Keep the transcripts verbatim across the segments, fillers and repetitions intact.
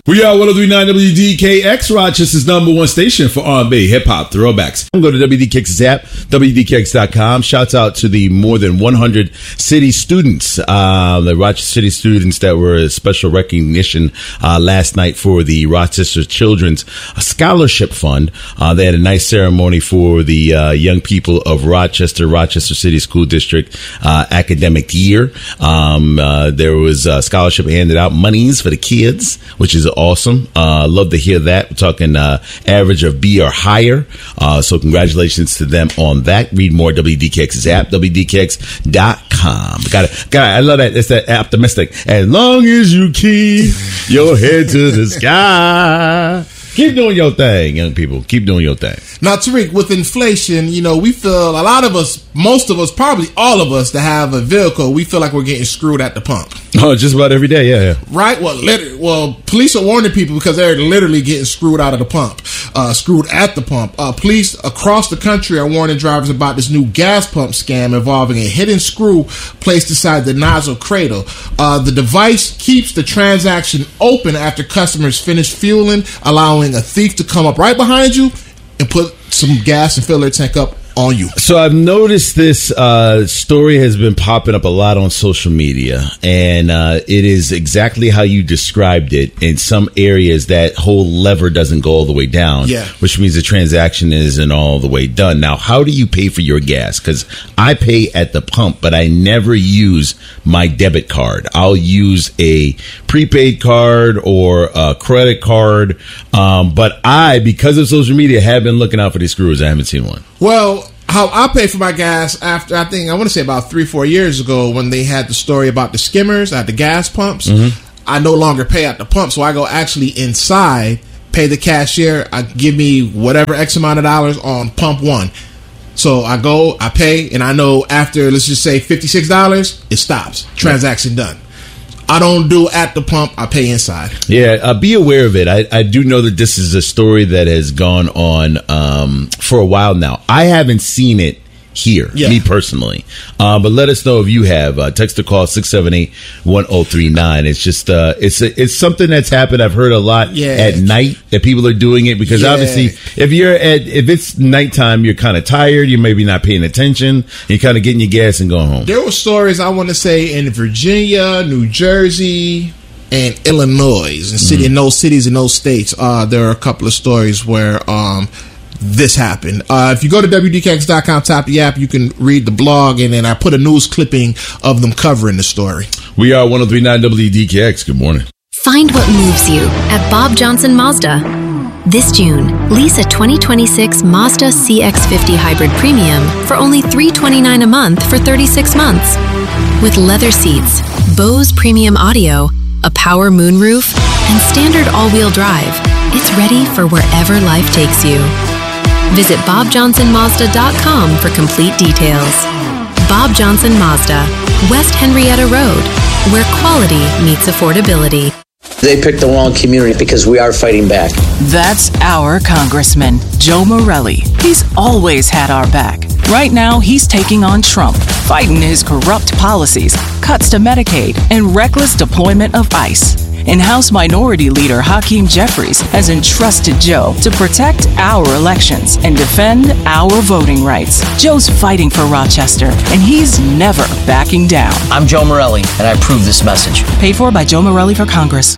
We are one oh three point nine W D K X, Rochester's number one station for R and B, hip-hop, throwbacks. Go to W D K X's app, W D K X dot com. Shouts out to the more than one hundred city students, uh, the Rochester City students that were a special recognition uh, last night for the Rochester Children's Scholarship Fund. Uh, they had a nice ceremony for the uh, young people of Rochester, Rochester City School District uh, academic year. Um, uh, there was a scholarship handed out, monies for the kids, which is awesome. Uh, love to hear that. We're talking uh, average of B or higher. Uh, so congratulations to them on that. Read more W D K X's app, W D K X dot com. Got it. Got it. I love that. It's that optimistic. As long as you keep your head to the sky. Keep doing your thing, young people. Keep doing your thing. Now, Tariq, with inflation, you know, we feel, a lot of us, most of us, probably all of us that have a vehicle, we feel like we're getting screwed at the pump. Oh, just about every day, yeah, yeah. Right? Well, literally, well, police are warning people because they're literally getting screwed out of the pump, uh, screwed at the pump. Uh, police across the country are warning drivers about this new gas pump scam involving a hidden screw placed inside the nozzle cradle. Uh, the device keeps the transaction open after customers finish fueling, allowing a thief to come up right behind you and put some gas and fill their tank up on you. So I've noticed this uh, story has been popping up a lot on social media, and uh, it is exactly how you described it. In some areas, that whole lever doesn't go all the way down, yeah. which means the transaction isn't all the way done. Now, how do you pay for your gas? Because I pay at the pump, but I never use my debit card. I'll use a prepaid card or a credit card, um, but I, because of social media, have been looking out for these screws. I haven't seen one. Well, how I pay for my gas after, I think, I want to say about three, four years ago when they had the story about the skimmers at the gas pumps, mm-hmm. I no longer pay at the pump. So I go actually inside, pay the cashier, I give me whatever X amount of dollars on pump one. So I go, I pay, and I know after, let's just say fifty-six dollars, it stops. Transaction done. I don't do at the pump. I pay inside. Yeah, uh, be aware of it. I, I do know that this is a story that has gone on um, for a while now. I haven't seen it here, yeah. me personally. Uh, but let us know if you have. Uh, text or call six seven eight, one oh three nine. It's just, uh, it's a, it's something that's happened. I've heard a lot yeah. at night that people are doing it because yeah. obviously if you're at, if it's nighttime, you're kind of tired, you're maybe not paying attention, you're kind of getting your gas and going home. There were stories, I want to say, in Virginia, New Jersey, and Illinois, and city, mm. in those cities, in those states, uh, there are a couple of stories where, um, this happened. Uh, if you go to W D K X dot com, tap the app, you can read the blog, and then I put a news clipping of them covering the story. We are one oh three point nine W D K X. Good morning. Find what moves you at Bob Johnson Mazda. This June, lease a twenty twenty-six Mazda C X fifty Hybrid Premium for only three hundred twenty-nine dollars a month for thirty-six months. With leather seats, Bose Premium Audio, a power moonroof, and standard all-wheel drive, it's ready for wherever life takes you. Visit bob johnson mazda dot com for complete details. Bob Johnson Mazda, West Henrietta Road, where quality meets affordability. They picked the wrong community because we are fighting back. That's our congressman, Joe Morelli. He's always had our back. Right now, he's taking on Trump, fighting his corrupt policies, cuts to Medicaid, and reckless deployment of ICE. And House Minority Leader Hakeem Jeffries has entrusted Joe to protect our elections and defend our voting rights. Joe's fighting for Rochester, and he's never backing down. I'm Joe Morelli, and I approve this message. Paid for by Joe Morelli for Congress.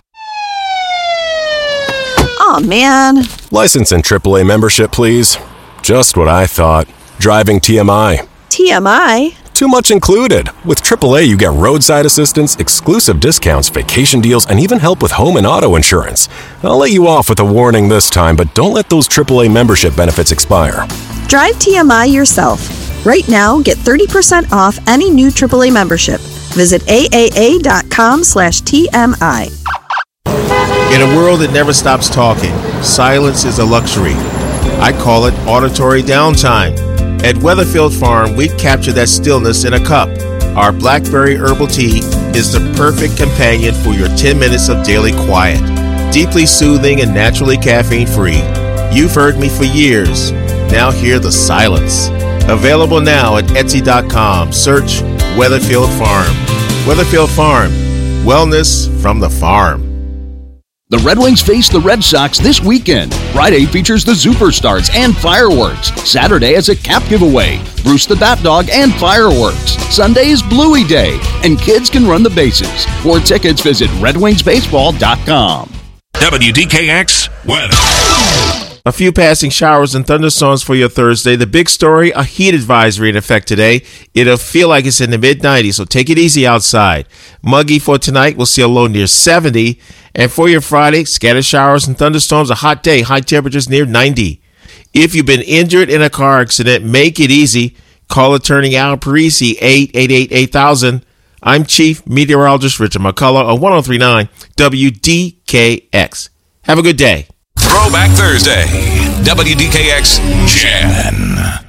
Oh, man. License and triple A membership, please. Just what I thought. Driving T M I. T M I? Too much included. With triple A, you get roadside assistance, exclusive discounts, vacation deals, and even help with home and auto insurance. I'll let you off with a warning this time, but don't let those triple A membership benefits expire. Drive T M I yourself. Right now, get thirty percent off any new triple A membership. Visit A A A dot com slash T M I. In a world that never stops talking, silence is a luxury. I call it auditory downtime. At Weatherfield Farm, we capture that stillness in a cup. Our blackberry herbal tea is the perfect companion for your ten minutes of daily quiet. Deeply soothing and naturally caffeine-free. You've heard me for years. Now hear the silence. Available now at Etsy dot com. Search Weatherfield Farm. Weatherfield Farm. Wellness from the farm. The Red Wings face the Red Sox this weekend. Friday features the Superstars and fireworks. Saturday is a cap giveaway, Bruce the Bat Dog and fireworks. Sunday is Bluey Day, and kids can run the bases. For tickets, visit red wings baseball dot com. W D K X weather. A few passing showers and thunderstorms for your Thursday. The big story, a heat advisory in effect today. It'll feel like it's in the mid nineties, so take it easy outside. Muggy for tonight. We'll see a low near seventy. And for your Friday, scattered showers and thunderstorms, a hot day, high temperatures near ninety. If you've been injured in a car accident, make it easy. Call attorney Al Parisi, eight eight eight, eight thousand. I'm Chief Meteorologist Richard McCullough on one oh three point nine W D K X. Have a good day. Throwback Thursday, W D K X Jan.